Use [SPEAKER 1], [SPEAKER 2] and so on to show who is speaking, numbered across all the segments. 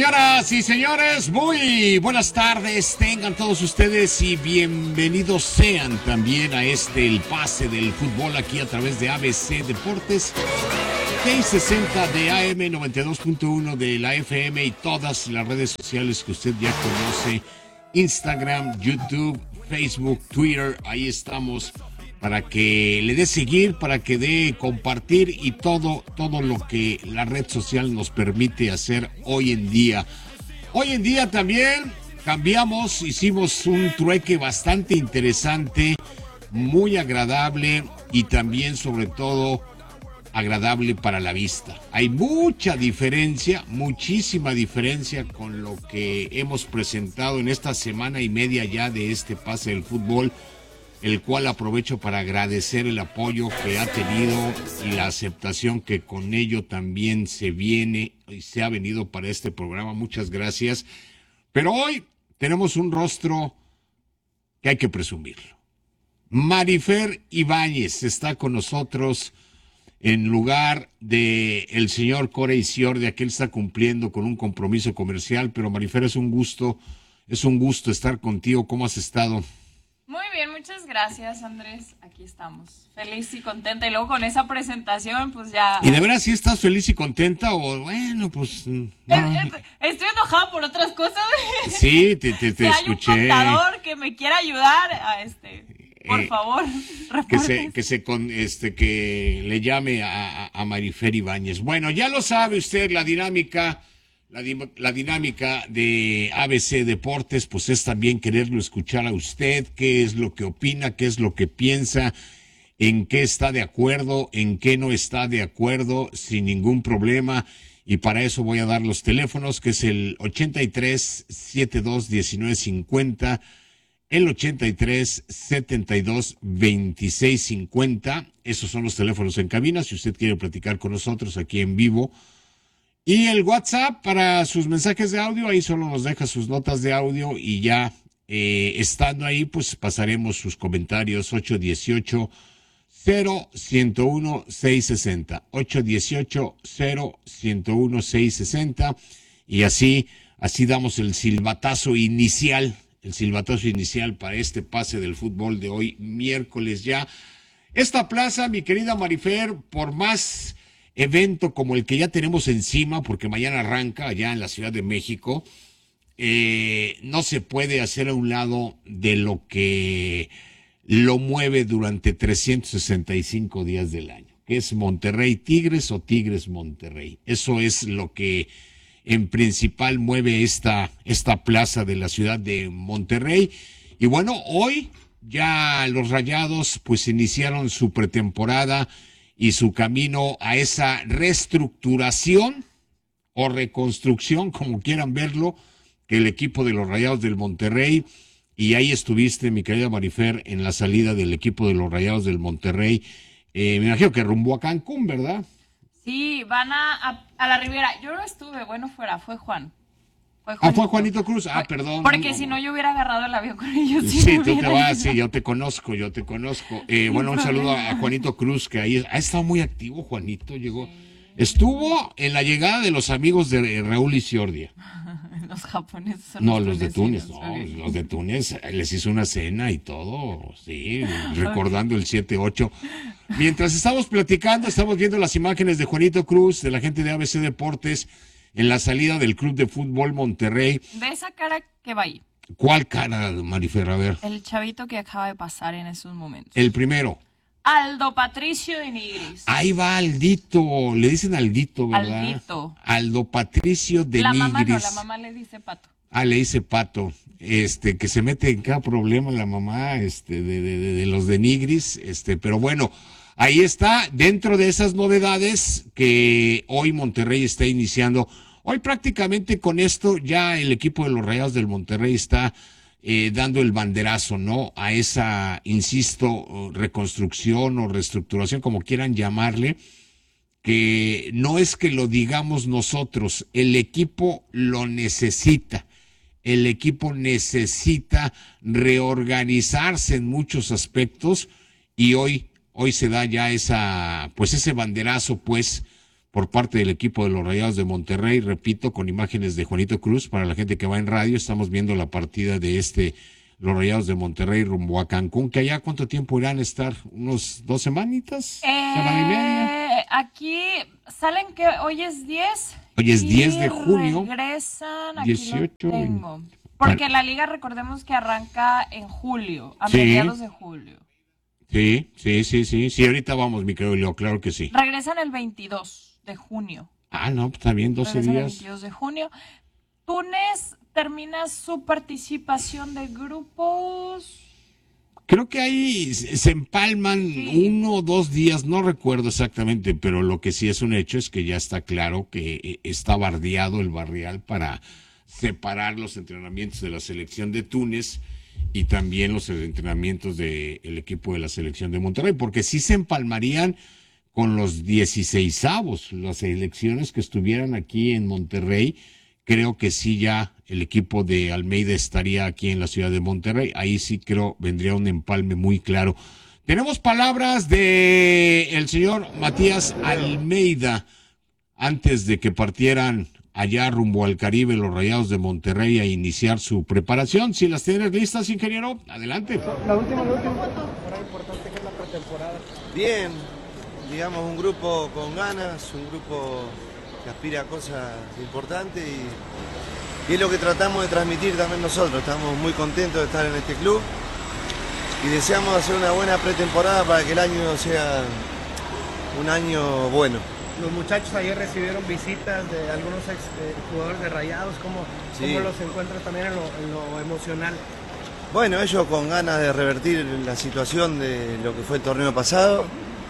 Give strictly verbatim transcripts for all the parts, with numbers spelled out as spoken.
[SPEAKER 1] Señoras y señores, muy buenas tardes, tengan todos ustedes y bienvenidos sean también a este El Pase del Fútbol aquí a través de A B C Deportes, seiscientos sesenta de A M, noventa y dos punto uno de la F M y todas las redes sociales que usted ya conoce, Instagram, YouTube, Facebook, Twitter, ahí estamos para que le dé seguir, para que dé compartir y todo, todo lo que la red social nos permite hacer hoy en día. Hoy en día también cambiamos, hicimos un trueque bastante interesante, muy agradable y también sobre todo agradable para la vista. Hay mucha diferencia, muchísima diferencia con lo que hemos presentado en esta semana y media ya de este Pase del Fútbol, el cual aprovecho para agradecer el apoyo que ha tenido y la aceptación que con ello también se viene y se ha venido para este programa. Muchas gracias. Pero hoy tenemos un rostro que hay que presumirlo. Marifer Ibáñez está con nosotros en lugar de el señor Corey Ciordia, que él está cumpliendo con un compromiso comercial. Pero Marifer, es un gusto, es un gusto estar contigo. ¿Cómo has estado?
[SPEAKER 2] Muy bien, muchas gracias, Andrés. Aquí estamos, feliz y contenta. Y luego con esa presentación, pues ya...
[SPEAKER 1] ¿Y de verdad sí estás feliz y contenta o bueno, pues... No.
[SPEAKER 2] Estoy enojada por otras cosas.
[SPEAKER 1] Sí, te, te, te
[SPEAKER 2] si
[SPEAKER 1] escuché.
[SPEAKER 2] hay un contador que me quiera ayudar, a este, por eh, favor,
[SPEAKER 1] que se, que se con, este, que le llame a, a Marifer Ibáñez. Bueno, ya lo sabe usted, la dinámica... La, la dinámica de A B C Deportes, pues es también quererlo escuchar a usted, qué es lo que opina, qué es lo que piensa, en qué está de acuerdo, en qué no está de acuerdo, sin ningún problema. Y para eso voy a dar los teléfonos, que es el ochenta y tres, setenta y dos, diecinueve cincuenta, el ochenta y tres, setenta y dos, veintiséis cincuenta. Esos son los teléfonos en cabina, si usted quiere platicar con nosotros aquí en vivo. Y el WhatsApp para sus mensajes de audio, ahí solo nos deja sus notas de audio y ya eh, estando ahí, pues pasaremos sus comentarios. Ocho dieciocho, cero, ciento uno, seiscientos sesenta, ocho dieciocho, cero, ciento uno, seiscientos sesenta, y así, así damos el silbatazo inicial, el silbatazo inicial para este Pase del Fútbol de hoy, miércoles ya. Esta plaza, mi querida Marifer, por más evento como el que ya tenemos encima, porque mañana arranca allá en la Ciudad de México, eh, no se puede hacer a un lado de lo que lo mueve durante trescientos sesenta y cinco días del año, que es Monterrey Tigres o Tigres Monterrey. Eso es lo que en principal mueve esta, esta plaza de la ciudad de Monterrey. Y bueno, hoy ya los Rayados pues iniciaron su pretemporada y su camino a esa reestructuración o reconstrucción, como quieran verlo, que el equipo de los Rayados del Monterrey, y ahí estuviste, mi querida Marifer, en la salida del equipo de los Rayados del Monterrey, eh, me imagino que rumbo a Cancún, ¿verdad?
[SPEAKER 2] Sí, van a, a, a la Riviera. Yo no estuve, bueno, fuera, fue Juan.
[SPEAKER 1] Fue ah, fue Juanito Cruz. Ah, perdón.
[SPEAKER 2] Porque
[SPEAKER 1] no,
[SPEAKER 2] si no, yo hubiera agarrado el avión con ellos.
[SPEAKER 1] Sí, sí tú te vas, sí, yo te conozco, yo te conozco. Eh, bueno, un saludo a, a Juanito Cruz, que ahí ha estado muy activo, Juanito, llegó. Sí. Estuvo en la llegada de los amigos de Raúl y Ciordia.
[SPEAKER 2] Los japoneses. Son
[SPEAKER 1] no,
[SPEAKER 2] los,
[SPEAKER 1] los de Túnez, no, okay. Los de Túnez, les hizo una cena y todo, sí, recordando el siete ocho. Mientras estamos platicando, estamos viendo las imágenes de Juanito Cruz, de la gente de A B C Deportes, en la salida del Club de Fútbol Monterrey.
[SPEAKER 2] De esa cara que va ahí.
[SPEAKER 1] ¿Cuál cara, Marifer? A ver.
[SPEAKER 2] El chavito que acaba de pasar en esos momentos.
[SPEAKER 1] El primero.
[SPEAKER 2] Aldo Patricio de Nigris.
[SPEAKER 1] Ahí va Aldito, le dicen Aldito, ¿verdad?
[SPEAKER 2] Aldito.
[SPEAKER 1] Aldo Patricio de
[SPEAKER 2] la
[SPEAKER 1] Nigris.
[SPEAKER 2] La mamá no, la mamá le dice Pato.
[SPEAKER 1] Ah, le dice Pato. Este, que se mete en cada problema la mamá, este, de, de, de, de los de Nigris, este, pero bueno, ahí está, dentro de esas novedades que hoy Monterrey está iniciando. Hoy prácticamente con esto ya el equipo de los Rayados del Monterrey está eh, dando el banderazo, ¿no? A esa, insisto, reconstrucción o reestructuración, como quieran llamarle, que no es que lo digamos nosotros, el equipo lo necesita. El equipo necesita reorganizarse en muchos aspectos y hoy, hoy se da ya esa, pues ese banderazo, pues, por parte del equipo de los Rayados de Monterrey, repito, con imágenes de Juanito Cruz, para la gente que va en radio, estamos viendo la partida de este, los Rayados de Monterrey rumbo a Cancún, que allá ¿cuánto tiempo irán a estar? ¿Unos dos semanitas?
[SPEAKER 2] Eh,
[SPEAKER 1] ¿Semana y media?
[SPEAKER 2] Aquí salen que hoy es diez.
[SPEAKER 1] Hoy es diez de junio.
[SPEAKER 2] Regresan, aquí
[SPEAKER 1] dieciocho.
[SPEAKER 2] lo tengo. Porque la liga, recordemos que arranca en julio, a
[SPEAKER 1] Sí.
[SPEAKER 2] mediados de julio.
[SPEAKER 1] Sí, sí, sí, sí, sí, ahorita vamos, mi querido Leo, claro que sí.
[SPEAKER 2] Regresan el veintidós de junio.
[SPEAKER 1] Ah, no, pues está bien, doce
[SPEAKER 2] Regresan el
[SPEAKER 1] días.
[SPEAKER 2] veintidós de junio. Túnez termina su participación de grupos.
[SPEAKER 1] Creo que ahí se empalman
[SPEAKER 2] Sí.
[SPEAKER 1] uno o dos días, no recuerdo exactamente, pero lo que sí es un hecho es que ya está claro que está bardeado el barrial para separar los entrenamientos de la selección de Túnez y también los entrenamientos del equipo de la selección de Monterrey, porque sí se empalmarían con los dieciseisavos, las elecciones que estuvieran aquí en Monterrey. Creo que sí ya el equipo de Almeida estaría aquí en la ciudad de Monterrey. Ahí sí creo vendría un empalme muy claro. Tenemos palabras de el señor Matías Almeida antes de que partieran allá rumbo al Caribe los Rayados de Monterrey a iniciar su preparación. Si las tienes listas, ingeniero, adelante.
[SPEAKER 3] La última, la última. Ahora importante que es la pretemporada.
[SPEAKER 4] Bien, digamos un grupo con ganas, un grupo que aspira a cosas importantes y, y es lo que tratamos de transmitir también nosotros. Estamos muy contentos de estar en este club y deseamos hacer una buena pretemporada para que el año sea un año bueno.
[SPEAKER 3] Los muchachos ayer recibieron visitas de algunos ex eh, jugadores de Rayados. ¿Cómo,
[SPEAKER 4] Sí.
[SPEAKER 3] cómo los encuentras también en lo, en lo emocional?
[SPEAKER 4] Bueno, ellos con ganas de revertir la situación de lo que fue el torneo pasado.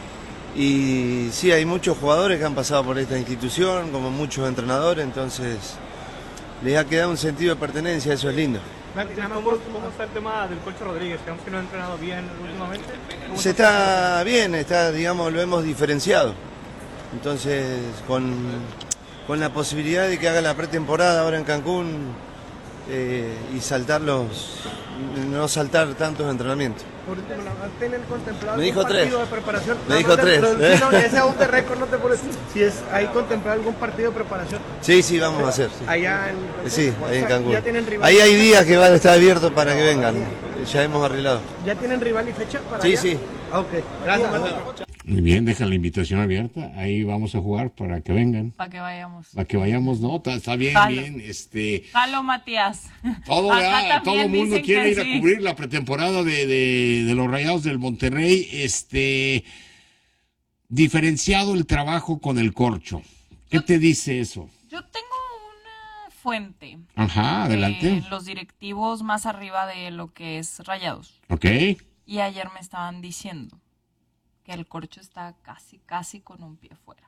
[SPEAKER 4] Y sí, hay muchos jugadores que han pasado por esta institución, como muchos entrenadores, entonces les ha quedado un sentido de pertenencia, eso es lindo.
[SPEAKER 3] ¿Cómo, ¿Cómo está el tema del Coach Rodríguez? Creemos que no ha entrenado bien últimamente.
[SPEAKER 4] Se está bien, está, digamos, lo hemos diferenciado. Entonces, con, con la posibilidad de que haga la pretemporada ahora en Cancún eh, y saltar los, no saltar tantos entrenamientos.
[SPEAKER 3] Por último, ¿tienen contemplado
[SPEAKER 4] Me dijo
[SPEAKER 3] algún partido
[SPEAKER 4] tres.
[SPEAKER 3] de preparación?
[SPEAKER 4] Me dijo
[SPEAKER 3] te-
[SPEAKER 4] tres,
[SPEAKER 3] pero,
[SPEAKER 4] ¿eh?
[SPEAKER 3] sí, no, ese aún de récord no te pones. Si es, ¿hay contemplado algún partido de preparación?
[SPEAKER 4] Sí, sí, vamos a hacer. Sí,
[SPEAKER 3] Allá en...
[SPEAKER 4] sí ahí en Cancún.
[SPEAKER 3] ¿Ya tienen rival?
[SPEAKER 4] Ahí hay días que van a estar abiertos para que vengan. Ya hemos arreglado.
[SPEAKER 3] ¿Ya tienen rival y fecha para
[SPEAKER 4] Sí,
[SPEAKER 3] allá?
[SPEAKER 4] sí.
[SPEAKER 3] Ah, ok. Gracias.
[SPEAKER 1] Muy bien, deja la invitación abierta. Ahí vamos a jugar para que vengan.
[SPEAKER 2] Para que vayamos.
[SPEAKER 1] Para que vayamos, ¿no? Está, está bien,
[SPEAKER 2] Jalo.
[SPEAKER 1] bien. Este,
[SPEAKER 2] Jalo, Matías.
[SPEAKER 1] todo,
[SPEAKER 2] Acá
[SPEAKER 1] ¿verdad? Todo el
[SPEAKER 2] también
[SPEAKER 1] mundo
[SPEAKER 2] dicen
[SPEAKER 1] quiere
[SPEAKER 2] que
[SPEAKER 1] ir a
[SPEAKER 2] sí.
[SPEAKER 1] cubrir la pretemporada de, de, de los Rayados del Monterrey. Este, diferenciado el trabajo con el corcho. ¿Qué te dice eso?
[SPEAKER 2] Yo tengo una fuente.
[SPEAKER 1] Ajá, adelante.
[SPEAKER 2] de los directivos más arriba de lo que es Rayados.
[SPEAKER 1] Ok.
[SPEAKER 2] Y ayer me estaban diciendo que el corcho está casi, casi con un pie fuera.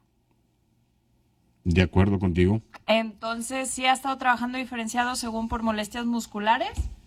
[SPEAKER 1] De acuerdo contigo.
[SPEAKER 2] Entonces sí ha estado trabajando diferenciado según por molestias musculares,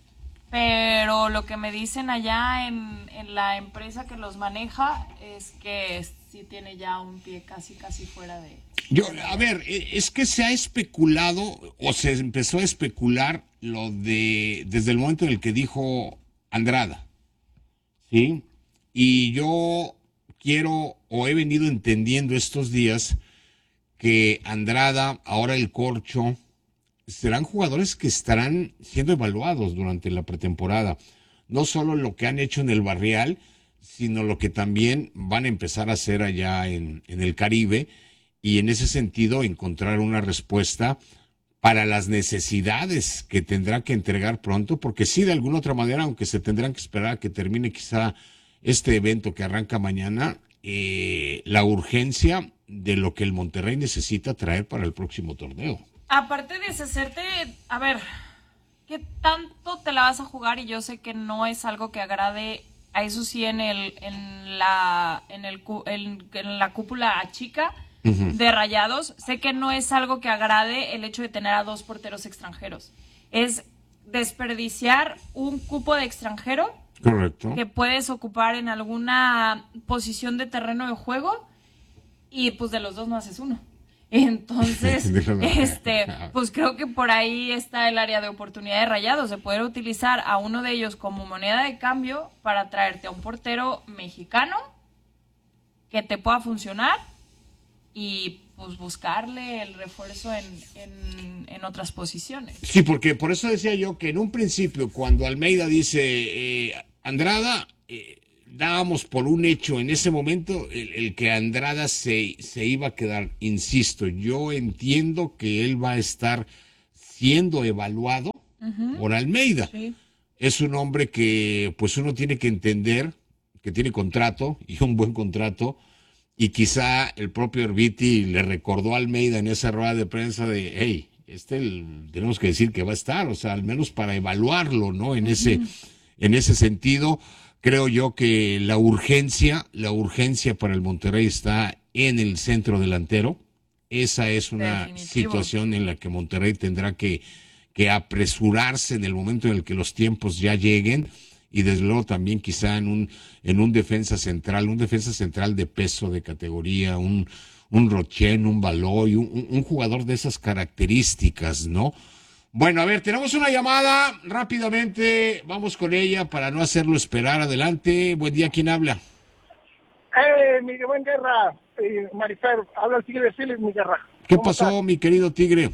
[SPEAKER 2] pero lo que me dicen allá en, en la empresa que los maneja es que sí tiene ya un pie casi, casi fuera de...
[SPEAKER 1] Yo, a ver, eh, es que se ha especulado o se empezó a especular lo de desde el momento en el que dijo Andrada, ¿sí? Y yo quiero o he venido entendiendo estos días que Andrada, ahora el Corcho, serán jugadores que estarán siendo evaluados durante la pretemporada. No solo lo que han hecho en el Barrial, sino lo que también van a empezar a hacer allá en, en el Caribe y en ese sentido encontrar una respuesta para las necesidades que tendrá que entregar pronto, porque sí, de alguna otra manera, aunque se tendrán que esperar a que termine quizá este evento que arranca mañana, eh, la urgencia de lo que el Monterrey necesita traer para el próximo torneo.
[SPEAKER 2] Aparte de deshacerte, a ver, ¿qué tanto te la vas a jugar? Y yo sé que no es algo que agrade, a eso sí, en el en la en el en, en la cúpula chica uh-huh. de Rayados, sé que no es algo que agrade el hecho de tener a dos porteros extranjeros. Es desperdiciar un cupo de extranjero.
[SPEAKER 1] Correcto.
[SPEAKER 2] Que puedes ocupar en alguna posición de terreno de juego y pues de los dos no haces uno. Entonces, este, pues creo que por ahí está el área de oportunidad de Rayados, de poder utilizar a uno de ellos como moneda de cambio para traerte a un portero mexicano que te pueda funcionar y pues buscarle el refuerzo en, en, en otras posiciones.
[SPEAKER 1] Sí, porque por eso decía yo que en un principio, cuando Almeida dice eh, Andrada, eh, dábamos por un hecho en ese momento el, el que Andrada se, se iba a quedar. Insisto, yo entiendo que él va a estar siendo evaluado uh-huh. por Almeida. Sí. Es un hombre que pues uno tiene que entender que tiene contrato y un buen contrato, y quizá el propio Erviti le recordó a Almeida en esa rueda de prensa de, hey, este el, tenemos que decir que va a estar, o sea, al menos para evaluarlo, ¿no? En ese, uh-huh. en ese sentido, creo yo que la urgencia, la urgencia para el Monterrey está en el centro delantero. Esa es una Definitivo. situación en la que Monterrey tendrá que, que apresurarse en el momento en el que los tiempos ya lleguen. Y desde luego también quizá en un en un defensa central, un defensa central de peso, de categoría, un, un Rochen, un Baloy, un, un jugador de esas características, ¿no? Bueno, a ver, tenemos una llamada, rápidamente, vamos con ella para no hacerlo esperar. Adelante, buen día, ¿quién habla?
[SPEAKER 5] Eh, mi buen Guerra, eh, Marifer, habla el Tigre Phillips, mi Guerra.
[SPEAKER 1] ¿Qué pasó, estás? Mi querido Tigre?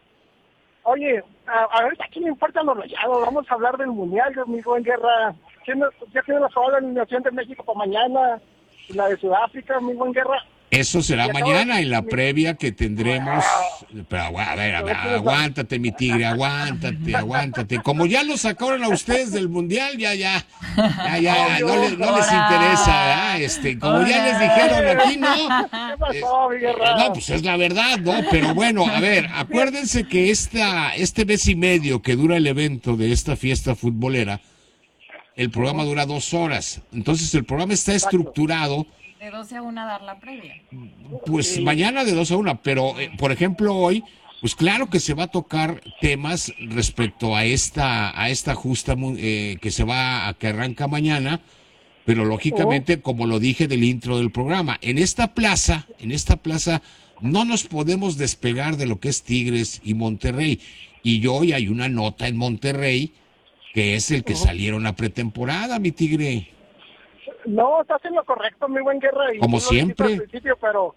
[SPEAKER 5] Oye, a, a ver, ¿a quién le importan los Rayados? Vamos a hablar del Mundial, mi buen Guerra. ¿Quién, ya tiene la probable eliminación de México para mañana? Y la de Sudáfrica, mi buen Guerra.
[SPEAKER 1] Eso será mañana en la previa que tendremos. Pero a ver, a ver, aguántate, mi Tigre, aguántate, aguántate. Como ya lo sacaron a ustedes del Mundial, ya, ya, ya, ya, no, les, no les interesa, ¿verdad? Este, como ya les dijeron aquí, no.
[SPEAKER 5] ¿Qué pasó, mi Guerra?
[SPEAKER 1] No, pues es la verdad, ¿no? Pero bueno, a ver, acuérdense que esta, este mes y medio que dura el evento de esta fiesta futbolera, el programa dura dos horas. Entonces el programa está estructurado.
[SPEAKER 2] De doce a una dar la previa.
[SPEAKER 1] Pues sí. Mañana de doce a una, pero eh, por ejemplo hoy, pues claro que se va a tocar temas respecto a esta a esta justa eh, que se va a que arranca mañana, pero lógicamente, oh. como lo dije del intro del programa, en esta plaza, en esta plaza no nos podemos despegar de lo que es Tigres y Monterrey. Y hoy hay una nota en Monterrey que es el que oh. salieron a pretemporada, mi Tigre.
[SPEAKER 5] No, estás en lo correcto, mi buen Guerra. Y
[SPEAKER 1] como siempre.
[SPEAKER 5] Al principio, pero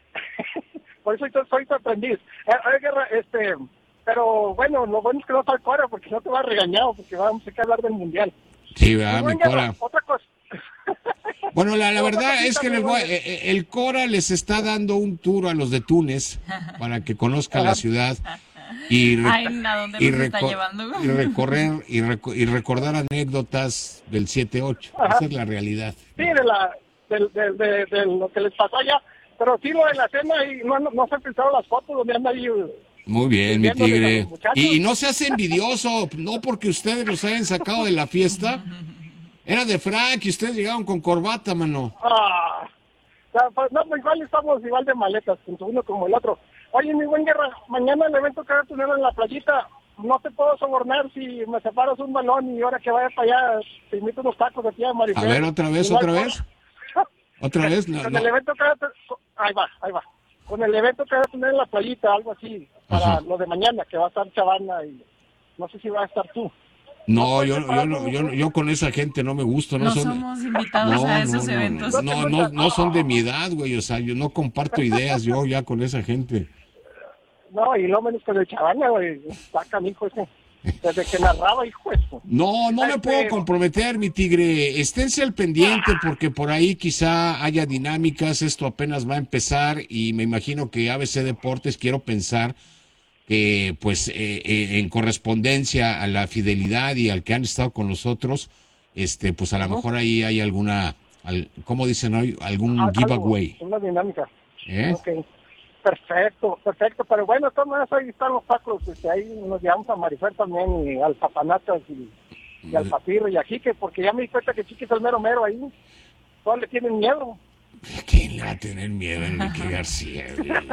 [SPEAKER 5] por eso soy, soy sorprendido. Eh, eh, Guerra, este, pero bueno, lo bueno es que no está el Cora, porque no te va a regañar, porque vamos a hablar del Mundial.
[SPEAKER 1] Sí, ¿verdad, mi Cora?
[SPEAKER 5] Guerra, otra cosa.
[SPEAKER 1] Bueno, la, la verdad es que el, el Cora les está dando un tour a los de Túnez para que conozcan la ciudad. Y, rec-
[SPEAKER 2] Ay, ¿a dónde
[SPEAKER 1] y,
[SPEAKER 2] nos está
[SPEAKER 1] reco-
[SPEAKER 2] llevando?
[SPEAKER 1] y recorrer y, reco- y recordar anécdotas del siete ocho. Esa es la realidad.
[SPEAKER 5] Sí, de, la, de, de, de, de lo que les pasó allá. Pero sí, lo de la cena, y no, no, no se han filtrado las fotos donde anda ahí.
[SPEAKER 1] Muy bien, mi Tigre. Y, y no se hace envidioso, no porque ustedes los hayan sacado de la fiesta. Era de Frank y ustedes llegaron con corbata, mano.
[SPEAKER 5] Ah, pues, no, pues igual estamos igual de maletas, tanto uno como el otro. Oye, mi buen Guerra, mañana el evento que va a tener en la playita, no te puedo sobornar si me separas un balón y ahora que vaya para allá te invito unos tacos de tía Marifé.
[SPEAKER 1] A ver, otra vez, otra vez. Otra vez, no,
[SPEAKER 5] Con
[SPEAKER 1] no.
[SPEAKER 5] el evento que va a tener, ahí va, ahí va. Con el evento que va a tener en la playita, algo así, para Ajá. lo de mañana, que va a estar Chavana y no sé si va a estar tú.
[SPEAKER 1] No, yo, yo, no, yo, yo con esa gente no me gusto. No,
[SPEAKER 2] no
[SPEAKER 1] son,
[SPEAKER 2] somos invitados
[SPEAKER 1] no,
[SPEAKER 2] a esos
[SPEAKER 1] no,
[SPEAKER 2] eventos.
[SPEAKER 1] No, no, no, no son de mi edad, güey. O sea, yo no comparto ideas yo ya con esa gente.
[SPEAKER 5] No, y lo menos con el Chavana, güey. Sacan, hijo ese. Desde que narraba, hijo eso.
[SPEAKER 1] No, no me
[SPEAKER 5] Este...
[SPEAKER 1] puedo comprometer, mi Tigre. Esténse al pendiente porque por ahí quizá haya dinámicas. Esto apenas va a empezar y me imagino que A B C Deportes, quiero pensar que pues eh, eh, en correspondencia a la fidelidad y al que han estado con nosotros, este, pues a lo uh-huh. mejor ahí hay alguna, al, ¿cómo dicen hoy? Algún ah, giveaway.
[SPEAKER 5] Algo, una dinámica.
[SPEAKER 1] ¿Eh?
[SPEAKER 5] Okay. Perfecto, perfecto. Pero bueno, de todas maneras ahí están los tacos. Este, ahí nos llevamos a Marifer también y al Papanatas y, y al Papirro y a Jique, porque ya me di cuenta que Chique es el mero mero ahí. Todos le tienen miedo.
[SPEAKER 1] ¿Quién le va a tener miedo a Enrique García?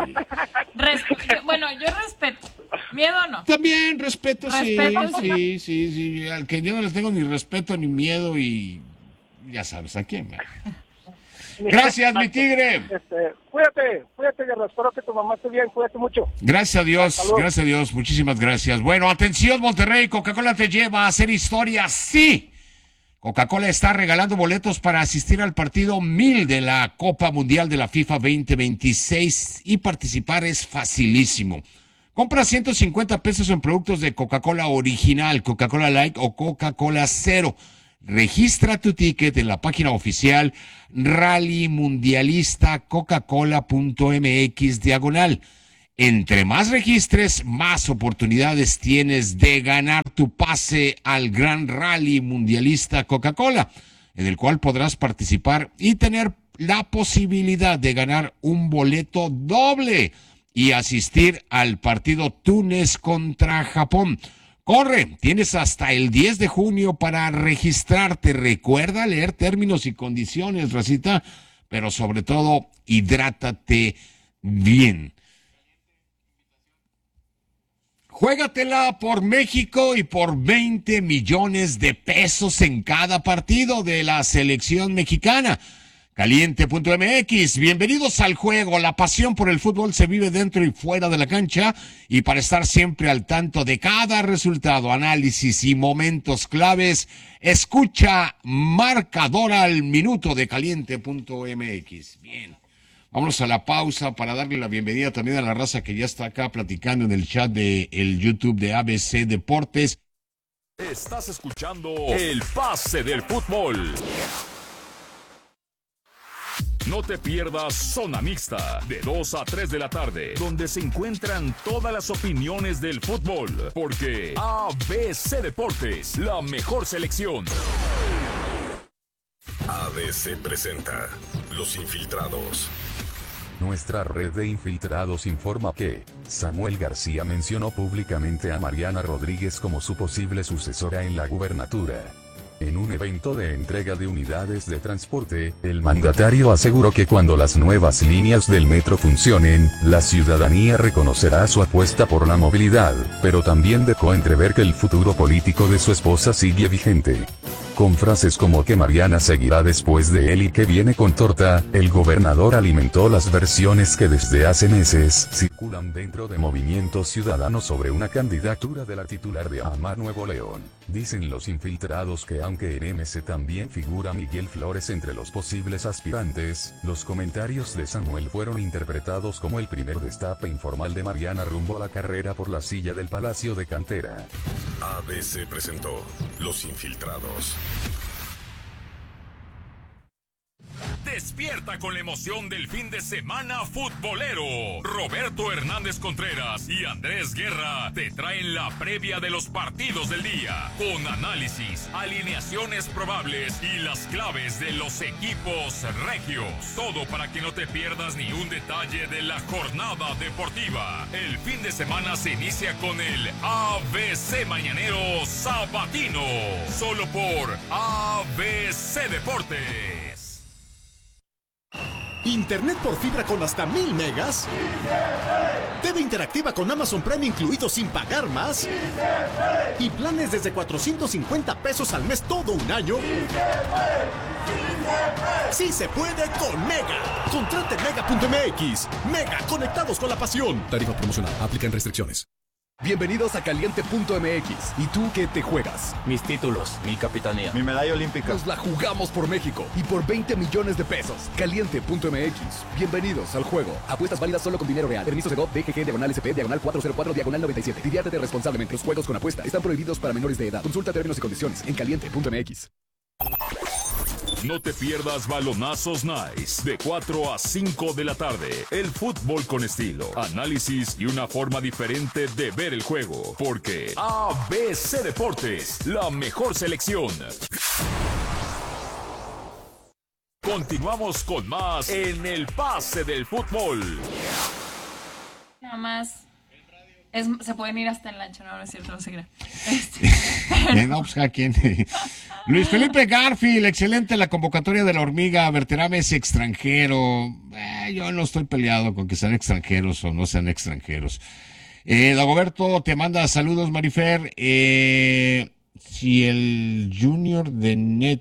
[SPEAKER 2] Res- bueno, yo respeto. ¿Miedo o no?
[SPEAKER 1] También respeto,
[SPEAKER 2] ¿Respeto?
[SPEAKER 1] sí, sí, sí, sí. Al que yo no les tengo ni respeto ni miedo y ya sabes a quién. Gracias, mi Tigre.
[SPEAKER 5] Este, cuídate, cuídate, Guerra. Espero que tu mamá esté bien. Cuídate mucho.
[SPEAKER 1] Gracias a Dios, Salud. Gracias a Dios. Muchísimas gracias. Bueno, atención, Monterrey. Coca-Cola te lleva a hacer historia, sí. Coca-Cola está regalando boletos para asistir al partido mil de la Copa Mundial de la FIFA veinte veintiséis y participar es facilísimo. Compra ciento cincuenta pesos en productos de Coca-Cola original, Coca-Cola Light o Coca-Cola Cero. Registra tu ticket en la página oficial rally mundialista coca cola punto m x diagonal. Entre más registres, más oportunidades tienes de ganar tu pase al Gran Rally Mundialista Coca-Cola, en el cual podrás participar y tener la posibilidad de ganar un boleto doble y asistir al partido Túnez contra Japón. Corre, tienes hasta el diez de junio para registrarte. Recuerda leer términos y condiciones, racita, pero sobre todo, hidrátate bien. Juégatela por México y por veinte millones de pesos en cada partido de la selección mexicana. Caliente punto m x, bienvenidos al juego. La pasión por el fútbol se vive dentro y fuera de la cancha, y para estar siempre al tanto de cada resultado, análisis y momentos claves, escucha Marcador al Minuto de Caliente punto m x. Bien, vámonos a la pausa para darle la bienvenida también a la raza que ya está acá platicando en el chat de el YouTube de A B C Deportes.
[SPEAKER 6] Estás escuchando El Pase del Fútbol. No te pierdas Zona Mixta, de dos a tres de la tarde, donde se encuentran todas las opiniones del fútbol, porque A B C Deportes, la mejor selección.
[SPEAKER 7] A B C presenta Los Infiltrados.
[SPEAKER 8] Nuestra red de infiltrados informa que Samuel García mencionó públicamente a Mariana Rodríguez como su posible sucesora en la gubernatura. En un evento de entrega de unidades de transporte, el mandatario aseguró que cuando las nuevas líneas del metro funcionen, la ciudadanía reconocerá su apuesta por la movilidad, pero también dejó entrever que el futuro político de su esposa sigue vigente. Con frases como que Mariana seguirá después de él y que viene con torta, el gobernador alimentó las versiones que desde hace meses circulan dentro de Movimiento Ciudadano sobre una candidatura de la titular de AMA Nuevo León. Dicen los infiltrados que aunque en M C también figura Miguel Flores entre los posibles aspirantes, los comentarios de Samuel fueron interpretados como el primer destape informal de Mariana rumbo a la carrera por la silla del Palacio de Cantera.
[SPEAKER 7] A B C presentó Los Infiltrados.
[SPEAKER 6] Despierta con la emoción del fin de semana futbolero. Roberto Hernández Contreras y Andrés Guerra te traen la previa de los partidos del día, con análisis, alineaciones probables y las claves de los equipos regios. Todo para que no te pierdas ni un detalle de la jornada deportiva. El fin de semana se inicia con el A B C Mañanero Sabatino, solo por A B C Deportes.
[SPEAKER 9] Internet por fibra con hasta mil megas. T V interactiva con Amazon Prime incluido sin pagar más. Y planes desde cuatrocientos cincuenta pesos al mes todo un año. Sí se puede con Mega. Contrate Mega punto m x. Mega, conectados con la pasión. Tarifa promocional. Aplican restricciones. Bienvenidos a Caliente punto m x. ¿Y tú qué te juegas?
[SPEAKER 10] Mis títulos, mi capitanía,
[SPEAKER 9] mi medalla olímpica. Nos la jugamos por México y por veinte millones de pesos. Caliente punto m x. Bienvenidos al juego. Apuestas válidas solo con dinero real. Permiso de G O V, D G G, diagonal S P, diagonal cuatro cero cuatro, diagonal noventa y siete. Diviértete responsablemente. Los juegos con apuesta están prohibidos para menores de edad. Consulta términos y condiciones en Caliente punto m x.
[SPEAKER 6] No te pierdas Balonazos Nice, de cuatro a cinco de la tarde. El fútbol con estilo, análisis y una forma diferente de ver el juego. Porque A B C Deportes, la mejor selección. Continuamos con más en el Pase del Fútbol.
[SPEAKER 2] Nada más. Es, se pueden ir hasta el lancho, no, no es cierto, no se crea. Este,
[SPEAKER 1] no, pues, ¿a quién? Luis Felipe Garfield, excelente la convocatoria de la Hormiga. Berterame es extranjero. Eh, yo no estoy peleado con que sean extranjeros o no sean extranjeros. Eh, Dagoberto te manda saludos, Marifer. Eh, si el Junior de Net.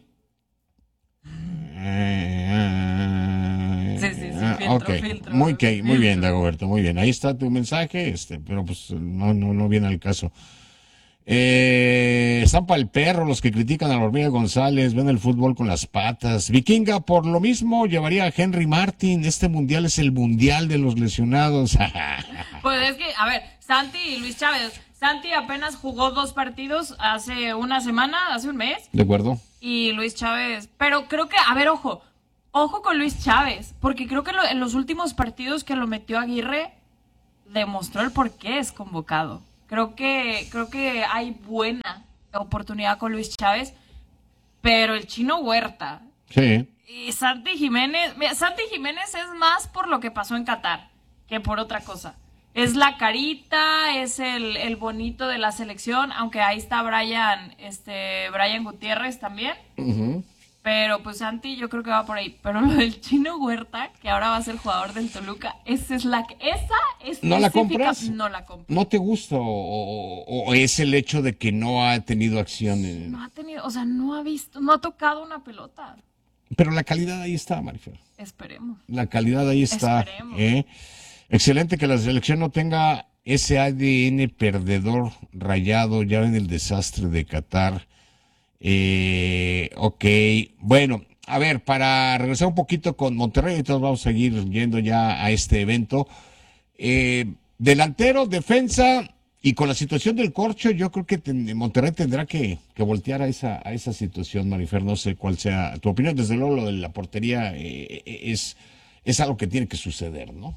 [SPEAKER 2] Sí, sí, sí,
[SPEAKER 1] Ah,
[SPEAKER 2] filtro,
[SPEAKER 1] ok,
[SPEAKER 2] filtro,
[SPEAKER 1] muy, okay, muy
[SPEAKER 2] filtro.
[SPEAKER 1] bien, Dagoberto, muy bien. Ahí está tu mensaje, este, pero pues no, no, no viene al caso. Eh, están para el perro los que critican a la hormiga González, ven el fútbol con las patas. Vikinga, por lo mismo, llevaría a Henry Martin. Este mundial es el mundial de los lesionados.
[SPEAKER 2] Pues es que, a ver, Santi y Luis Chávez. Santi apenas jugó dos partidos hace una semana, hace un mes.
[SPEAKER 1] ¿De acuerdo?
[SPEAKER 2] Y Luis Chávez. Pero creo que, a ver, ojo. Ojo con Luis Chávez. Porque creo que lo, en los últimos partidos que lo metió Aguirre, demostró el por qué es convocado. Creo que, creo que hay buena oportunidad con Luis Chávez, pero el Chino Huerta
[SPEAKER 1] sí.
[SPEAKER 2] y Santi Jiménez, mira, Santi Jiménez es más por lo que pasó en Qatar que por otra cosa. Es la carita, es el, el bonito de la selección, aunque ahí está Brian, este, Brian Gutiérrez también. Uh-huh. Pero pues Santi yo creo que va por ahí. Pero lo del Chino Huerta, que ahora va a ser jugador del Toluca, esa es la que, esa es
[SPEAKER 1] ¿No la compras?
[SPEAKER 2] No la compro.
[SPEAKER 1] ¿No te gusta o, o, o es el hecho de que no ha tenido acción? En...
[SPEAKER 2] No ha tenido, o sea, no ha visto, no ha tocado una pelota.
[SPEAKER 1] Pero la calidad ahí está, Marifer.
[SPEAKER 2] Esperemos.
[SPEAKER 1] La calidad ahí está.
[SPEAKER 2] Esperemos.
[SPEAKER 1] ¿eh? Excelente que la selección no tenga ese A D N perdedor rayado ya en el desastre de Qatar. Eh, ok, bueno, a ver, para regresar un poquito con Monterrey, entonces vamos a seguir yendo ya a este evento. Eh, delantero, defensa, y con la situación del corcho, yo creo que ten, Monterrey tendrá que, que voltear a esa, a esa situación, Marifer, no sé cuál sea tu opinión. Desde luego lo de la portería eh, es, es algo que tiene que suceder, ¿no?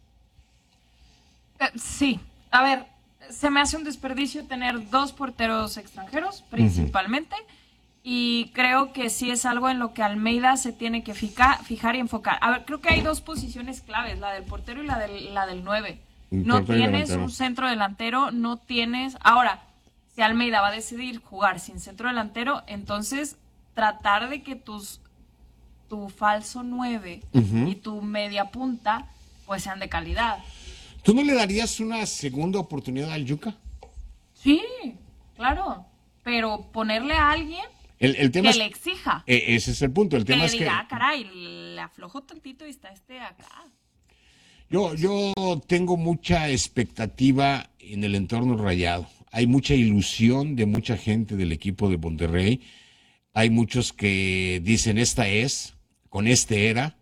[SPEAKER 2] Eh, sí, a ver, se me hace un desperdicio tener dos porteros extranjeros, principalmente, uh-huh. y creo que sí es algo en lo que Almeida se tiene que fijar, fijar y enfocar. A ver, creo que hay dos posiciones claves, la del portero y la del, la del nueve. No tienes un centro delantero, no tienes... Ahora, si Almeida va a decidir jugar sin centro delantero, entonces tratar de que tus tu falso nueve uh-huh. y tu media punta pues sean de calidad.
[SPEAKER 1] ¿Tú no le darías una segunda oportunidad al Yuca?
[SPEAKER 2] Sí, claro, pero ponerle a alguien
[SPEAKER 1] el, el tema
[SPEAKER 2] que
[SPEAKER 1] es,
[SPEAKER 2] le exija.
[SPEAKER 1] Eh, ese es el punto. El
[SPEAKER 2] que
[SPEAKER 1] tema
[SPEAKER 2] le
[SPEAKER 1] es
[SPEAKER 2] diga,
[SPEAKER 1] que...
[SPEAKER 2] ah, caray, le aflojo tantito y está este acá.
[SPEAKER 1] Yo, yo tengo mucha expectativa en el entorno rayado. Hay mucha ilusión de mucha gente del equipo de Monterrey. Hay muchos que dicen, esta es, con este era.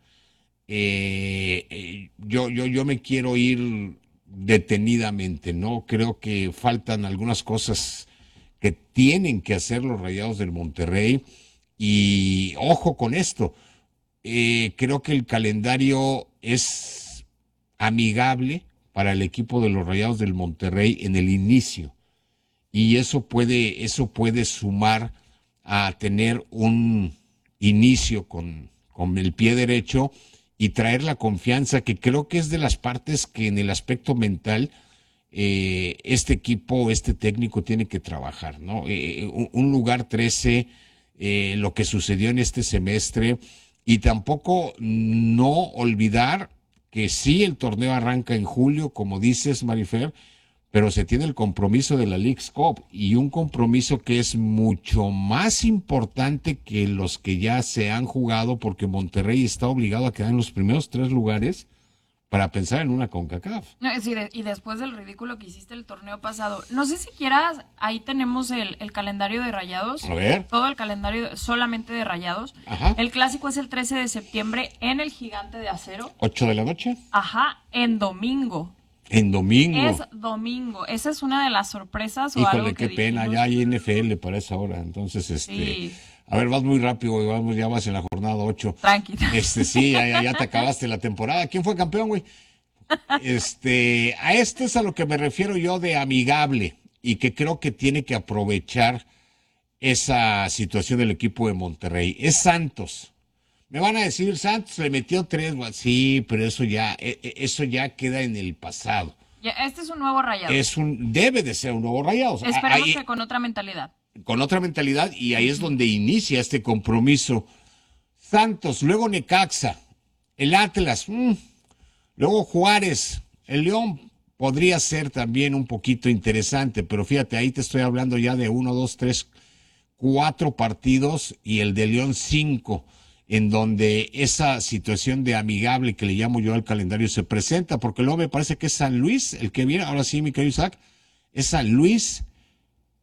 [SPEAKER 1] Eh, eh, yo, yo, yo me quiero ir detenidamente, ¿no? Creo que faltan algunas cosas que tienen que hacer los Rayados del Monterrey. Y ojo con esto, eh, creo que el calendario es amigable para el equipo de los Rayados del Monterrey en el inicio. Y eso puede, eso puede sumar a tener un inicio con, con el pie derecho y traer la confianza, que creo que es de las partes que en el aspecto mental eh, este equipo, este técnico tiene que trabajar, ¿no? Eh, un, un lugar trece, eh, lo que sucedió en este semestre, y tampoco no olvidar que sí, el torneo arranca en julio, como dices, Marifer, pero se tiene el compromiso de la Leagues Cup, y un compromiso que es mucho más importante que los que ya se han jugado, porque Monterrey está obligado a quedar en los primeros tres lugares para pensar en una CONCACAF.
[SPEAKER 2] Sí, y después del ridículo que hiciste el torneo pasado, no sé si quieras, ahí tenemos el, el calendario de Rayados.
[SPEAKER 1] A ver.
[SPEAKER 2] Todo el calendario solamente de Rayados.
[SPEAKER 1] Ajá.
[SPEAKER 2] El clásico es el trece de septiembre en el Gigante de Acero.
[SPEAKER 1] ¿ocho de la noche?
[SPEAKER 2] Ajá, en domingo.
[SPEAKER 1] En domingo.
[SPEAKER 2] Es domingo. Esa es una de las sorpresas.
[SPEAKER 1] Híjole,
[SPEAKER 2] o algo
[SPEAKER 1] qué
[SPEAKER 2] que
[SPEAKER 1] pena,
[SPEAKER 2] dijimos.
[SPEAKER 1] ya hay N F L para esa hora, entonces, este...
[SPEAKER 2] Sí.
[SPEAKER 1] A ver, vas muy rápido, vamos, ya vas en la jornada ocho.
[SPEAKER 2] Tranquilo.
[SPEAKER 1] Este, sí, ya, ya, ya te acabaste la temporada. ¿Quién fue campeón, güey? Este, a esto es a lo que me refiero yo de amigable, y que creo que tiene que aprovechar esa situación del equipo de Monterrey. Es Santos. Me van a decir, Santos le metió tres, sí, pero eso ya, eso ya queda en el pasado.
[SPEAKER 2] Ya, este es un nuevo Rayado.
[SPEAKER 1] Es un, debe de ser un nuevo Rayado.
[SPEAKER 2] Esperemos
[SPEAKER 1] ahí,
[SPEAKER 2] que con otra mentalidad.
[SPEAKER 1] Con otra mentalidad, y ahí es donde inicia este compromiso. Santos, luego Necaxa, el Atlas, mmm, luego Juárez, el León podría ser también un poquito interesante, pero fíjate, ahí te estoy hablando ya de uno, dos, tres, cuatro partidos, y el de León cinco, en donde esa situación de amigable que le llamo yo al calendario se presenta, porque luego me parece que es San Luis el que viene, ahora sí, mi querido Isaac, es San Luis,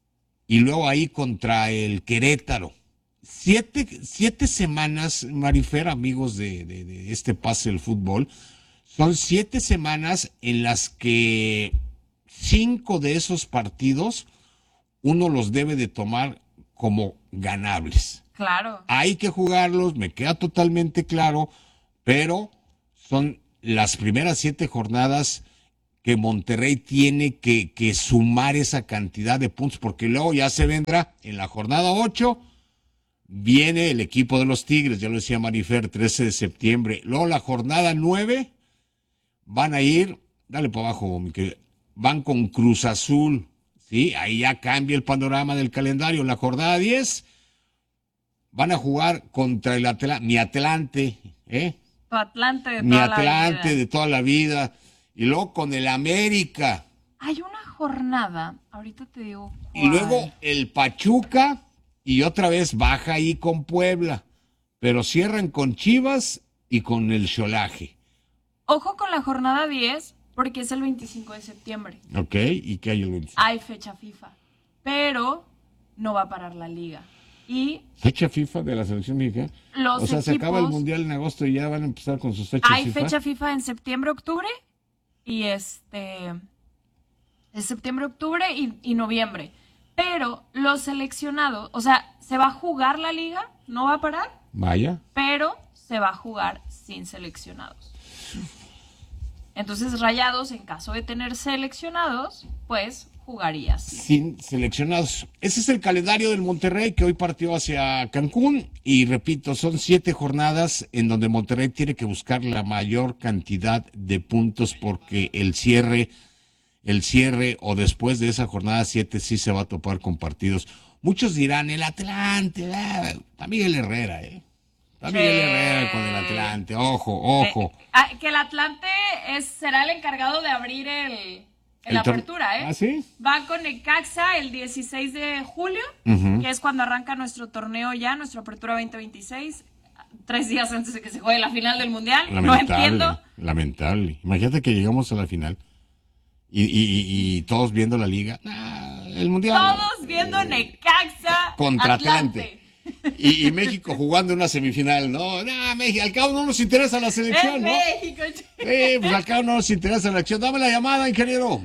[SPEAKER 1] y luego ahí contra el Querétaro. Siete, siete semanas, Marifer, amigos de, de, de este pase del fútbol, son siete semanas en las que cinco de esos partidos uno los debe de tomar como ganables.
[SPEAKER 2] Claro.
[SPEAKER 1] Hay que jugarlos, me queda totalmente claro, pero son las primeras siete jornadas que Monterrey tiene que, que sumar esa cantidad de puntos, porque luego ya se vendrá en la jornada ocho, viene el equipo de los Tigres, ya lo decía Marifer, trece de septiembre. Luego la jornada nueve van a ir, dale para abajo, mi querido, van con Cruz Azul, ¿sí? Ahí ya cambia el panorama del calendario. La jornada diez van a jugar contra el Atlante, mi Atlante, ¿eh?
[SPEAKER 2] Tu Atlante de toda
[SPEAKER 1] Mi
[SPEAKER 2] la
[SPEAKER 1] Atlante
[SPEAKER 2] vida.
[SPEAKER 1] de toda la vida. Y luego con el América.
[SPEAKER 2] Hay una jornada, ahorita te digo cuál.
[SPEAKER 1] Y luego el Pachuca y otra vez baja ahí con Puebla. Pero cierran con Chivas y con el Xolaje.
[SPEAKER 2] Ojo con la jornada diez, porque es el veinticinco de septiembre.
[SPEAKER 1] ¿Ok? ¿Y qué hay el veinticinco?
[SPEAKER 2] Hay fecha FIFA, pero no va a parar la liga. Y
[SPEAKER 1] ¿Fecha FIFA de la selección mexicana?
[SPEAKER 2] los
[SPEAKER 1] O sea, se acaba el
[SPEAKER 2] equipos-
[SPEAKER 1] Mundial en agosto y ya van a empezar con sus fechas
[SPEAKER 2] hay
[SPEAKER 1] FIFA.
[SPEAKER 2] fecha FIFA en septiembre, octubre, y este... es septiembre, octubre y, y noviembre. Pero los seleccionados, o sea, se va a jugar la liga, no va a parar,
[SPEAKER 1] Vaya.
[SPEAKER 2] pero se va a jugar sin seleccionados. Entonces, Rayados, en caso de tener seleccionados, pues jugaría así.
[SPEAKER 1] Sin seleccionados. Ese es el calendario del Monterrey que hoy partió hacia Cancún y repito, son siete jornadas en donde Monterrey tiene que buscar la mayor cantidad de puntos porque el cierre, el cierre o después de esa jornada siete sí se va a topar con partidos. Muchos dirán el Atlante, ah, está Miguel Herrera, eh. Está Miguel
[SPEAKER 2] Sí.
[SPEAKER 1] Herrera con el Atlante, ojo, ojo.
[SPEAKER 2] Eh, ah, que el Atlante es, será el encargado de abrir el, el
[SPEAKER 1] El tor-
[SPEAKER 2] apertura, ¿eh?
[SPEAKER 1] ¿Ah, sí?
[SPEAKER 2] Va con Necaxa el dieciséis de julio,
[SPEAKER 1] Ujú.
[SPEAKER 2] que es cuando arranca nuestro torneo ya, nuestra apertura veinte veintiséis, tres días antes de que se juegue la final del Mundial. No
[SPEAKER 1] Lamentable,
[SPEAKER 2] entiendo.
[SPEAKER 1] lamentable. Imagínate que llegamos a la final y, y- y- y todos viendo la liga. Ah, el Mundial.
[SPEAKER 2] Todos viendo Necaxa
[SPEAKER 1] Contra
[SPEAKER 2] Atlante.
[SPEAKER 1] Atlante. Y, y México jugando una semifinal. No, no, México, al cabo no nos interesa la selección,
[SPEAKER 2] Es
[SPEAKER 1] ¿no?
[SPEAKER 2] México.
[SPEAKER 1] Eh, pues al cabo no nos interesa la selección. Dame la llamada, ingeniero.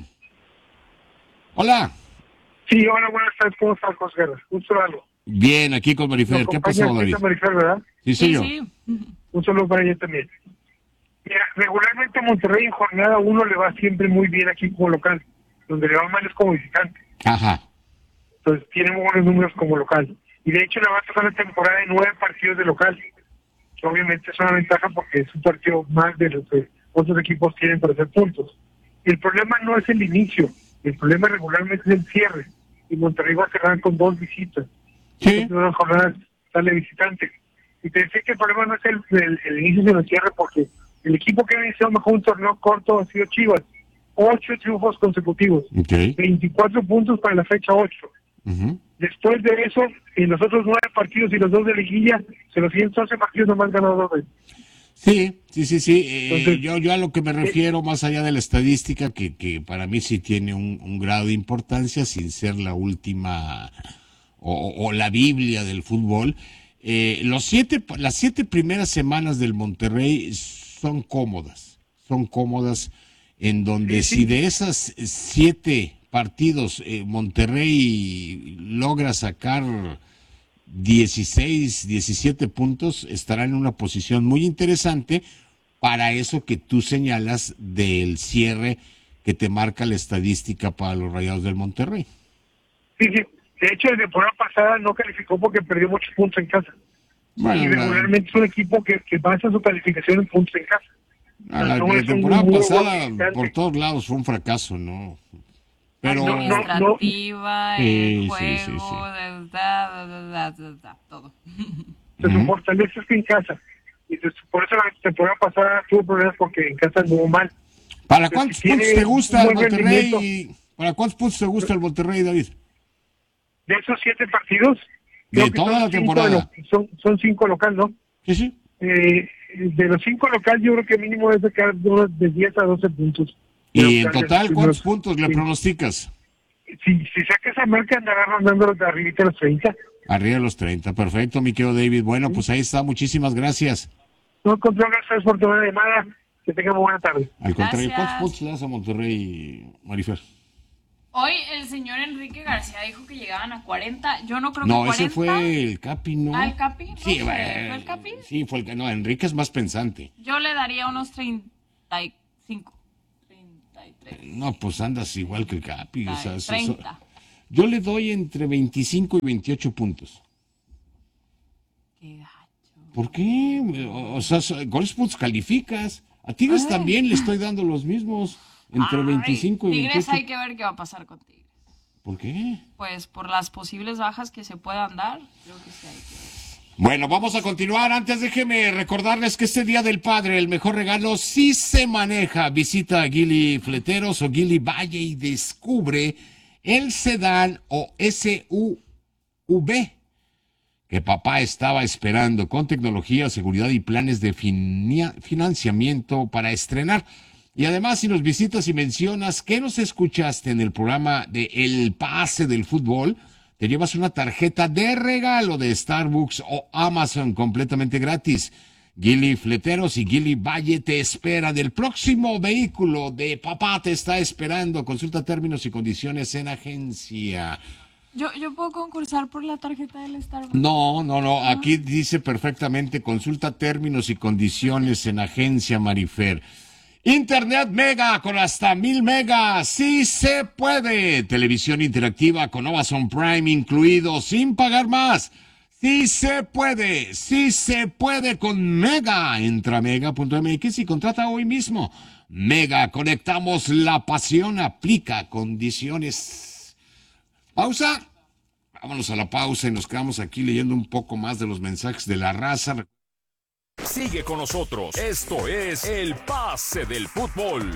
[SPEAKER 1] Hola.
[SPEAKER 5] Sí, hola, buenas tardes, ¿cómo estás, José Guerra? Un saludo.
[SPEAKER 1] Bien, aquí con Marifer. ¿Qué pasó, David?
[SPEAKER 5] Marifer, ¿verdad?
[SPEAKER 1] Sí, soy yo.
[SPEAKER 5] Un saludo para ella también. Mira, regularmente a Monterrey en jornada uno le va siempre muy bien aquí como local, donde le va mal es como visitante.
[SPEAKER 1] Ajá.
[SPEAKER 5] Entonces tiene muy buenos números como local. Y de hecho le va a tocar la temporada de nueve partidos de local, que obviamente es una ventaja porque es un partido más de lo que otros equipos tienen para hacer puntos. Y el problema no es el inicio, el problema regularmente es el cierre. Y Monterrey va a cerrar con dos visitas.
[SPEAKER 1] Sí.
[SPEAKER 5] Una jornada sale visitante. Y te decía que el problema no es el, el, el inicio sino el cierre, porque el equipo que ha iniciado mejor un torneo corto ha sido Chivas. Ocho triunfos consecutivos.
[SPEAKER 1] Ok.
[SPEAKER 5] veinticuatro puntos para la fecha ocho.
[SPEAKER 1] Ujú.
[SPEAKER 5] Después de eso, en los otros nueve partidos y los dos de liguilla, se los siguientes once partidos nomás ganado dos veces.
[SPEAKER 1] Sí, sí, sí, sí. Eh,
[SPEAKER 5] Entonces,
[SPEAKER 1] yo, yo a lo que me refiero, más allá de la estadística, que, que para mí sí tiene un, un grado de importancia, sin ser la última o, o la Biblia del fútbol. Eh, los siete, las siete primeras semanas del Monterrey son cómodas, son cómodas, en donde si de esas siete partidos eh, Monterrey logra sacar dieciséis, diecisiete puntos, estará en una posición muy interesante para eso que tú señalas del cierre que te marca la estadística para los Rayados del Monterrey.
[SPEAKER 5] Sí, sí. De hecho, la temporada pasada no calificó porque perdió muchos puntos en casa.
[SPEAKER 1] Bueno,
[SPEAKER 5] y
[SPEAKER 1] la-
[SPEAKER 5] regularmente es un equipo que, que basa su calificación en puntos en casa.
[SPEAKER 1] A la,
[SPEAKER 5] No,
[SPEAKER 1] la
[SPEAKER 5] es un
[SPEAKER 1] temporada
[SPEAKER 5] muy buen
[SPEAKER 1] pasada
[SPEAKER 5] visitante.
[SPEAKER 1] por todos lados fue un fracaso, ¿no? Pero
[SPEAKER 5] No, no, no.
[SPEAKER 2] Administrativa,
[SPEAKER 1] Sí,
[SPEAKER 2] el
[SPEAKER 1] sí,
[SPEAKER 2] juego,
[SPEAKER 1] sí, sí.
[SPEAKER 2] da, da, da, da, da, da, todo.
[SPEAKER 5] Se su
[SPEAKER 1] Ujú.
[SPEAKER 5] fortaleza es en casa. Y entonces, por eso la temporada pasada tuvo problemas porque en casa anduvo mal.
[SPEAKER 1] ¿para
[SPEAKER 5] Pero
[SPEAKER 1] cuántos
[SPEAKER 5] si
[SPEAKER 1] puntos
[SPEAKER 5] tiene
[SPEAKER 1] te gusta
[SPEAKER 5] un
[SPEAKER 1] el
[SPEAKER 5] buen
[SPEAKER 1] Monterrey?
[SPEAKER 5] rendimiento.
[SPEAKER 1] ¿Para cuántos puntos te gusta el Monterrey, David?
[SPEAKER 5] De esos siete partidos,
[SPEAKER 1] De
[SPEAKER 5] creo que
[SPEAKER 1] toda
[SPEAKER 5] son
[SPEAKER 1] la
[SPEAKER 5] cinco
[SPEAKER 1] temporada.
[SPEAKER 5] de lo- son, son cinco local, ¿no?
[SPEAKER 1] Sí, sí.
[SPEAKER 5] Eh, de los cinco local, yo creo que mínimo debe quedar de unos de diez a doce puntos.
[SPEAKER 1] Y
[SPEAKER 5] De
[SPEAKER 1] en
[SPEAKER 5] local,
[SPEAKER 1] total,
[SPEAKER 5] de
[SPEAKER 1] ¿cuántos
[SPEAKER 5] los-
[SPEAKER 1] puntos le
[SPEAKER 5] sí.
[SPEAKER 1] pronosticas?
[SPEAKER 11] si, si saca esa marca andará rondando los de arribita de los treinta.
[SPEAKER 1] Arriba de los treinta, perfecto, mi querido David. Bueno, pues ahí está, muchísimas gracias.
[SPEAKER 11] No, control, gracias por tu llamada. Que tengamos buena tarde.
[SPEAKER 1] Al contrario,
[SPEAKER 2] Gracias.
[SPEAKER 1] ¿cuántos puntos le das a Monterrey, Marifer?
[SPEAKER 2] Hoy el señor Enrique García dijo que llegaban a cuarenta. Yo no creo
[SPEAKER 1] No,
[SPEAKER 2] que cuarenta.
[SPEAKER 1] ese fue el Capi, ¿no?
[SPEAKER 2] ¿Ah, el Capi? No
[SPEAKER 1] Sí,
[SPEAKER 2] sé,
[SPEAKER 1] bueno,
[SPEAKER 2] ¿fue el Capi?
[SPEAKER 1] sí, fue el que no, Enrique es más pensante.
[SPEAKER 2] Yo le daría unos treinta y cinco. treinta y tres.
[SPEAKER 1] No, pues andas igual que el Capi. O sea, eso-
[SPEAKER 2] treinta.
[SPEAKER 1] yo le doy entre veinticinco y veintiocho puntos.
[SPEAKER 2] Qué gacho.
[SPEAKER 1] ¿Por qué? O, o sea, so- con esos puntos calificas. A Tigres
[SPEAKER 2] Ay.
[SPEAKER 1] también le estoy dando los mismos, entre
[SPEAKER 2] Ay,
[SPEAKER 1] veinticinco y
[SPEAKER 2] Tigres
[SPEAKER 1] veintiocho.
[SPEAKER 2] hay que ver qué va a pasar con Tigres.
[SPEAKER 1] ¿Por qué?
[SPEAKER 2] Pues por las posibles bajas que se puedan dar, creo que sí hay que ver.
[SPEAKER 1] Bueno, vamos a continuar. Antes déjeme recordarles que este Día del Padre, el mejor regalo sí se maneja. Visita a Gili Fleteros o Gili Valle y descubre el sedán o S U V que papá estaba esperando, con tecnología, seguridad y planes de finia- financiamiento para estrenar. Y además, si nos visitas y mencionas que nos escuchaste en el programa de El Pase del Fútbol, te llevas una tarjeta de regalo de Starbucks o Amazon completamente gratis. Gili Fleteros y Gili Valle te esperan. El próximo vehículo de papá te está esperando. Consulta términos y condiciones en agencia.
[SPEAKER 2] Yo, yo puedo concursar por la tarjeta del Starbucks.
[SPEAKER 1] No, no, no. Aquí dice perfectamente, consulta términos y condiciones en agencia, Marifer. Internet mega con hasta mil megas. Sí se puede. Televisión interactiva con Amazon Prime incluido sin pagar más. Sí se puede. Sí se puede con Mega. Entra a mega punto m x y contrata hoy mismo. Mega, conectamos la pasión. Aplica condiciones. Pausa. Vámonos a la pausa y nos quedamos aquí leyendo un poco más de los mensajes de la raza.
[SPEAKER 6] Sigue con nosotros. Esto es El Pase del Fútbol.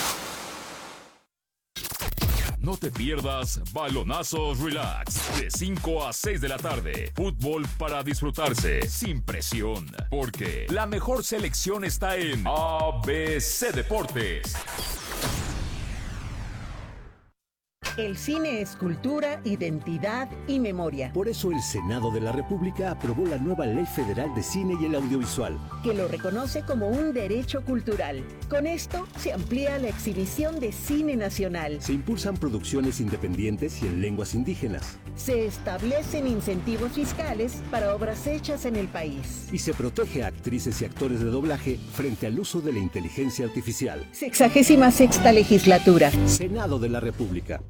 [SPEAKER 6] No te pierdas Balonazos Relax de cinco a seis de la tarde. Fútbol para disfrutarse sin presión, porque la mejor selección está en A B C Deportes.
[SPEAKER 12] El cine es cultura, identidad y memoria.
[SPEAKER 13] Por eso el Senado de la República aprobó la nueva Ley Federal de Cine y el Audiovisual,
[SPEAKER 12] que lo reconoce como un derecho cultural. Con esto se amplía la exhibición de cine nacional.
[SPEAKER 13] se impulsan producciones independientes y en lenguas indígenas,
[SPEAKER 12] Se establecen incentivos fiscales para obras hechas en el país.
[SPEAKER 13] y se protege a actrices y actores de doblaje frente al uso de la inteligencia artificial.
[SPEAKER 12] Sexagésima sexta legislatura.
[SPEAKER 13] Senado de la República.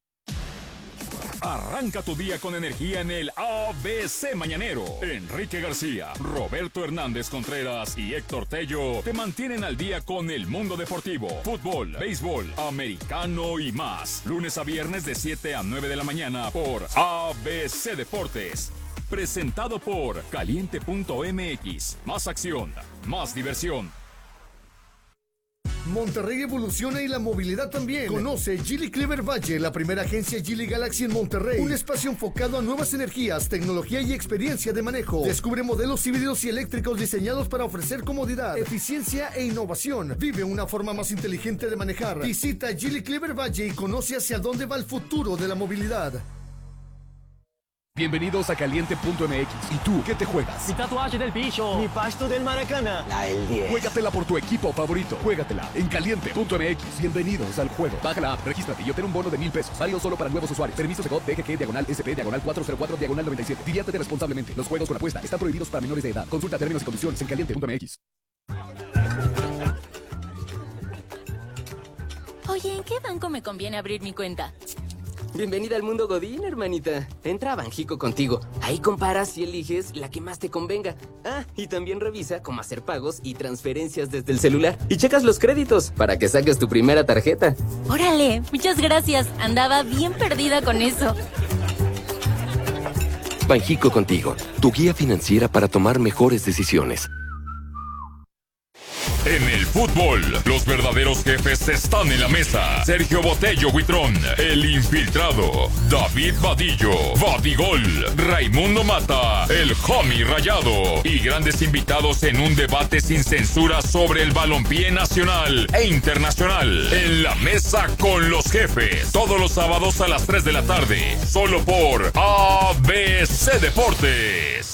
[SPEAKER 6] Arranca tu día con energía en el A B C Mañanero. Enrique García, Roberto Hernández Contreras y Héctor Tello te mantienen al día con el mundo deportivo, fútbol, béisbol, americano y más. Lunes a viernes de siete a nueve de la mañana por A B C Deportes. Presentado por caliente punto m x. Más acción, más diversión.
[SPEAKER 14] Monterrey evoluciona y la movilidad también. Conoce Geely Clever Valle, la primera agencia Geely Galaxy en Monterrey. Un espacio enfocado a nuevas energías, tecnología y experiencia de manejo. Descubre modelos híbridos y eléctricos diseñados para ofrecer comodidad, eficiencia e innovación. Vive una forma más inteligente de manejar. Visita Geely Clever Valle y conoce hacia dónde va el futuro de la movilidad.
[SPEAKER 9] Bienvenidos a caliente punto m x. ¿Y tú qué te juegas?
[SPEAKER 15] Mi tatuaje del bicho. Mi pasto del Maracana. La del diez.
[SPEAKER 9] Juégatela por tu equipo favorito. Juégatela en caliente punto m x. Bienvenidos al juego. Baja la app, regístrate y obtén un bono de mil pesos. Válido solo para nuevos usuarios. Permiso Segov D G G diagonal S P diagonal cuatro cero cuatro diagonal noventa y siete. Diviértete responsablemente. Los juegos con apuesta están prohibidos para menores de edad. Consulta términos y condiciones en caliente punto m x.
[SPEAKER 16] Oye, ¿en qué banco me conviene abrir mi cuenta?
[SPEAKER 17] Bienvenida al mundo Godín, hermanita. Entra a Banjico contigo. Ahí comparas y eliges la que más te convenga. Ah, y también revisa cómo hacer pagos y transferencias desde el celular. Y checas los créditos para que saques tu primera tarjeta.
[SPEAKER 16] Órale, muchas gracias. Andaba bien perdida con eso.
[SPEAKER 18] Banjico contigo, tu guía financiera para tomar mejores decisiones.
[SPEAKER 6] En el fútbol, los verdaderos jefes están en la mesa. Sergio Botello Huitrón, el infiltrado. David Vadillo, Vadigol. Raimundo Mata, el homie rayado. Y grandes invitados en un debate sin censura sobre el balompié nacional e internacional. En la mesa con los jefes. Todos los sábados a las tres de la tarde. Solo por A B C Deportes.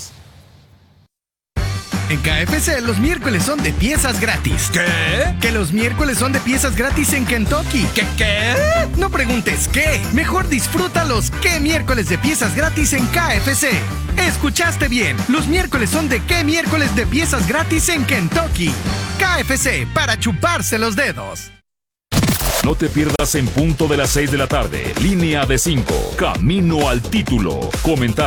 [SPEAKER 18] En K F C los miércoles son de piezas gratis. ¿Qué? Que los miércoles son de piezas gratis en Kentucky. ¿Qué qué? No preguntes qué. Mejor disfruta los qué miércoles de piezas gratis en K F C. Escuchaste bien. Los miércoles son de qué miércoles de piezas gratis en Kentucky. K F C para chuparse los dedos.
[SPEAKER 6] No te pierdas en punto de las seis de la tarde. Línea de cinco. Camino al título. Comentar